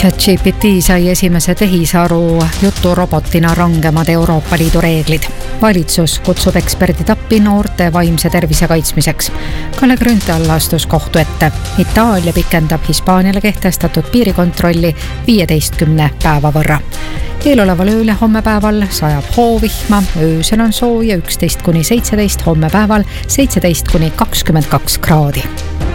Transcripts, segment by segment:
ChatGPT sai esimese tehisaru juturobotina rangemad Euroopa Liidu reeglid. Valitsus kutsub eksperdid appi noorte vaimse tervise kaitsmiseks. Kalle Grünthal astus kohtu ette. Itaalia pikendab Hispaaniale kehtestatud piirikontrolli 15 päeva võrra. Eeloleval ööl ja hommepäeval sajab hoovihma, öösel on sooja 11–17, hommepäeval 17–22 kraadi.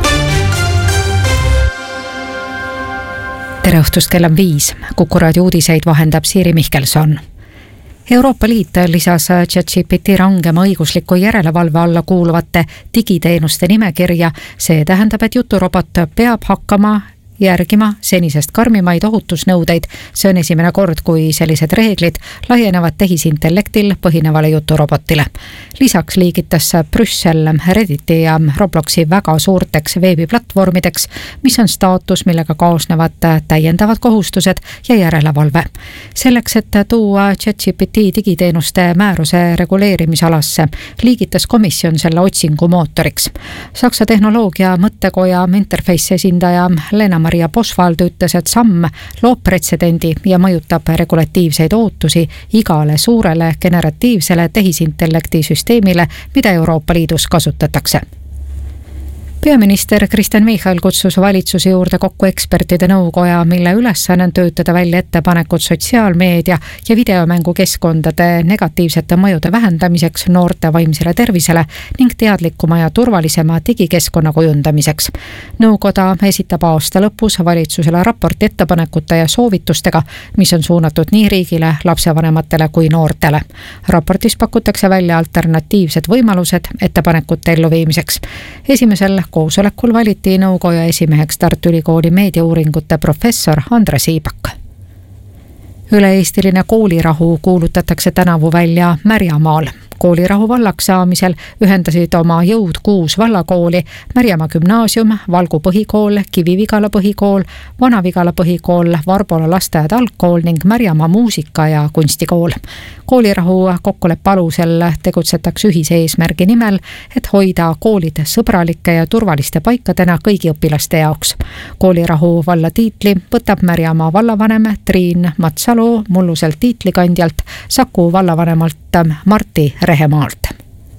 Tere õhtust, kell on 5. Kuku raadio uudiseid vahendab Siiri Mihkelson. Euroopa Liit lisas ChatGPT rangema õigusliku järelevalve alla kuuluvate digiteenuste nimekirja. See tähendab, et juturobot peab hakkama järgima senisest karmimaid ohutusnõudeid. See on esimene kord, kui sellised reeglid laienevad tehisintellektil põhinevale juturobotile. Lisaks liigitas Brüssel Redditi ja Robloxi väga suurteks veebiplatvormideks, mis on staatus, millega kaasnevad täiendavad kohustused ja järelevalve. Selleks, et tuua ChatGPT digiteenuste määruse reguleerimisalasse, liigitas komisjon selle otsingu mootoriks. Saksa tehnoloogia mõttekoja Interface esindaja Lena-Maria Boswald ütles, et samm loob pretsedendi ja mõjutab regulatiivseid ootusi igale suurele generatiivsele tehisintellekti süsteemile, mida Euroopa Liidus kasutatakse. Peaminister Kristen Michal kutsus valitsuse juurde kokku ekspertide nõukoja, mille ülesanne on töötada välja ettepanekud sotsiaalmeedia ja videomängukeskkondade negatiivsete mõjude vähendamiseks noorte vaimsele tervisele ning teadlikuma ja turvalisema digikeskkonna kujundamiseks. Nõukoda esitab aasta lõpus valitsusele raporti ettepanekute ja soovitustega, mis on suunatud nii riigile, lapsevanematele kui noortele. Raportis pakutakse välja alternatiivsed võimalused ettepanekute elluviimiseks. Esimesel koosolekul valiti nõukoja esimeheks Tartu Ülikooli meediauuringute professor Andres Iibak. Üle-eestiline koolirahu kuulutatakse tänavu välja Märjamaal. Koolirahu vallaks saamisel ühendasid oma jõud 6 vallakooli, Märjamaa gümnaasium, Valgu põhikool, Kivi-Vigala põhikool, Vana-Vigala põhikool, Varbola lasteaed algkool ning Märjamaa muusika- ja kunstikool. Koolirahu kokkuleppe alusel tegutsetakse ühise eesmärgi nimel, et hoida koolid sõbralike ja turvaliste paikadena kõigi õpilaste jaoks. Koolirahu valla tiitli võtab Märjamaa vallavanem Triin Matsalu mulluselt tiitlikandjalt Saku vallavanemalt Marti Rehemaalt.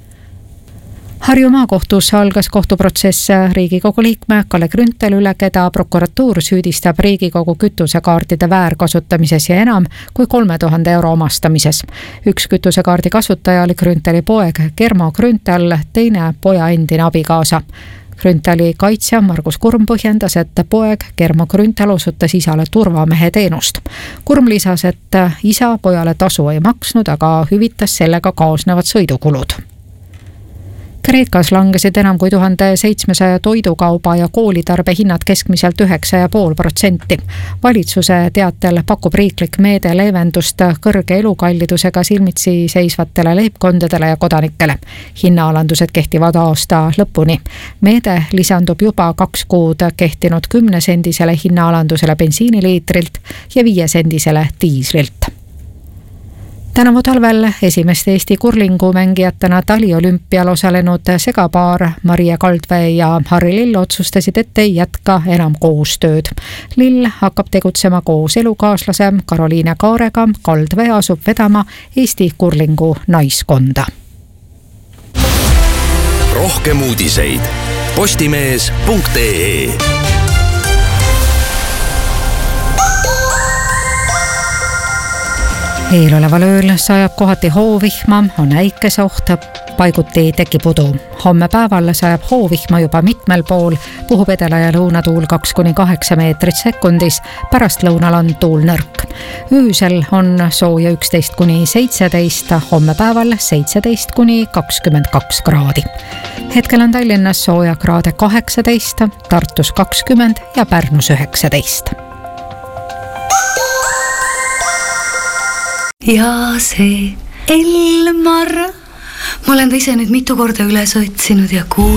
Harju maakohtus algas kohtuprotsess Riigikogu liikme Kalle Grünthali üle, keda prokuratuur süüdistab Riigikogu kütusekaardide väärkasutamises ja enam kui 3000 euro omastamises. Üks kütusekaardi kasutaja oli Grünthali poeg Germo Grünthal, teine poja endine abikaasa. Grünthali kaitsja Margus Kurm põhjendas, et poeg Germo Grünthal osutas isale turvamehe teenust. Kurm lisas, et isa pojale tasu ei maksnud, aga hüvitas sellega kaasnevad sõidukulud. Kreekas langesid enam kui 1700 toidukauba ja koolitarbe hinnad keskmiselt 9,5%. Valitsuse teatel pakub riiklik meede leevendust kõrge elukallidusega silmitsi seisvatele leibkondadele ja kodanikele. Hinnaalandused kehtivad aasta lõpuni. Meede lisandub juba 2 kuud kehtinud 10-sendisele hinnaalandusele bensiiniliitrilt ja 5-sendisele diislilt. Tänavu talvel esimest Eesti kurlingumängijatena taliolümpial osalenud segapaar Maria Kaldvee ja Harri Lill otsustasid, et ei jätka enam koostööd. Lill hakkab tegutsema koos elukaaslase Karoliine Kaarega, Kaldvee asub vedama Eesti kurlingu naiskonda. Rohkem uudiseid postimees.ee. Eeloleval ööl sajab kohati hoovihma, on äikeseoht, paiguti tekib udu. Hommepäeval sajab hoovihma juba mitmel pool, puhub edela- ja lõunatuul 2–8 meetrit sekundis, pärast lõunal on tuul nõrk. Öösel on sooja 11–17, hommepäeval 17–22 kraadi. Hetkel on Tallinnas sooja kraade 18, Tartus 20 ja Pärnus 19. Ja see Elmar, ma olen ta ise nüüd mitu korda üles otsinud ja